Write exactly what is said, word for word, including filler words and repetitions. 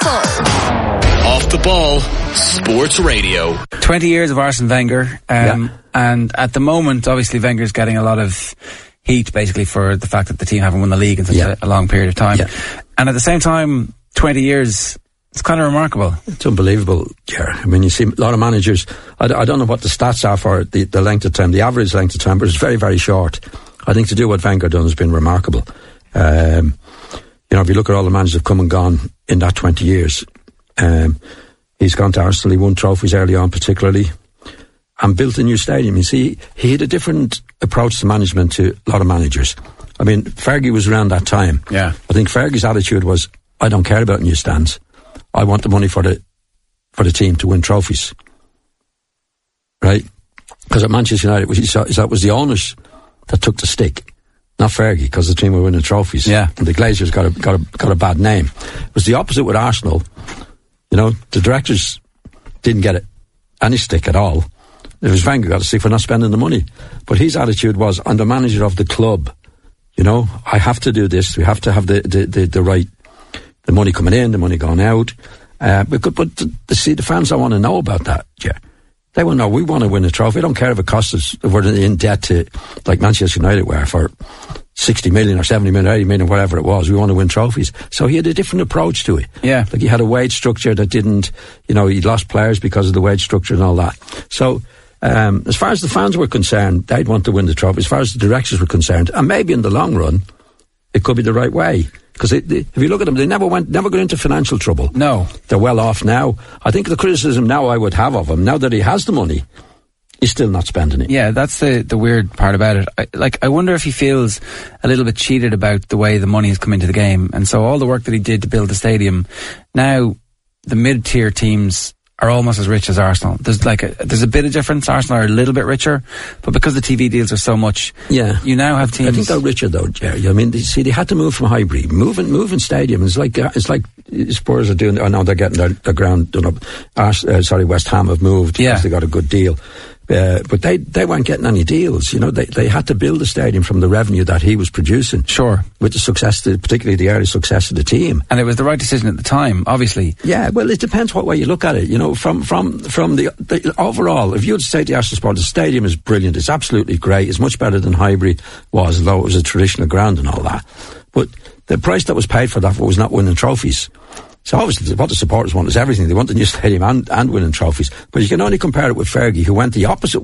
ball. Off the ball, sports radio. twenty years of Arsene Wenger, um, yeah. and at the moment, obviously, Wenger's getting a lot of heat, basically, for the fact that the team haven't won the league in such yeah. a, a long period of time. Yeah. And at the same time, twenty years, it's kind of remarkable. It's unbelievable, Ger. I mean, you see a lot of managers, I, I don't know what the stats are for the, the length of time, the average length of time, but it's very, very short. I think to do what Wenger done has been remarkable. Um, you know, if you look at all the managers that have come and gone in that twenty years, um, he's gone to Arsenal, he won trophies early on particularly, and built a new stadium. You see, he had a different approach to management to a lot of managers. I mean, Fergie was around that time. Yeah. I think Fergie's attitude was, I don't care about new stands. I want the money for the for the team to win trophies. Right? Because at Manchester United, that was the owners that took the stick, not Fergie, because the team were winning trophies. Yeah. And the Glazers got a, got a, got a bad name. It was the opposite with Arsenal. You know, the directors didn't get it, any stick at all. It was Wenger got a stick for not spending the money. But his attitude was, I'm the manager of the club. You know, I have to do this. We have to have the, the, the, the right, the money coming in, the money going out. Uh, but but the, the, see, the fans don't want to know about that, yeah. They want to know, we want to win a trophy. I don't care if it costs us, if we're in debt to, like Manchester United were, for sixty million or seventy million or eighty million, whatever it was. We want to win trophies. So he had a different approach to it. Yeah. Like he had a wage structure that didn't, you know, he lost players because of the wage structure and all that. So, um, as far as the fans were concerned, they'd want to win the trophy. As far as the directors were concerned, and maybe in the long run, it could be the right way. Because if you look at them, they never went, never got into financial trouble. No. They're well off now. I think the criticism now I would have of him, now that he has the money, he's still not spending it. Yeah, that's the, the weird part about it. I, like, I wonder if he feels a little bit cheated about the way the money has come into the game. And so all the work that he did to build the stadium, now the mid-tier teams are almost as rich as Arsenal. There's like a, there's a bit of difference. Arsenal are a little bit richer, but because the T V deals are so much, yeah, you now have teams. I think they're richer though, Jerry. I mean, they, see, they had to move from Highbury, moving, moving stadium. It's like it's like Spurs are doing. I know they're getting their, their ground done up. Ars, uh, sorry, West Ham have moved yeah. because they got a good deal. Uh, but they, they weren't getting any deals. You know, they, they had to build a stadium from the revenue that he was producing. Sure. With the success, to, particularly the early success of the team. And it was the right decision at the time, obviously. Yeah, well, it depends what way you look at it. You know, from, from, from the, the overall, if you would say to Arsenal Sport, the stadium is brilliant. It's absolutely great. It's much better than Highbury was, although it was a traditional ground and all that. But the price that was paid for that was not winning trophies. So obviously what the supporters want is everything. They want the new stadium and, and winning trophies. But you can only compare it with Fergie, who went the opposite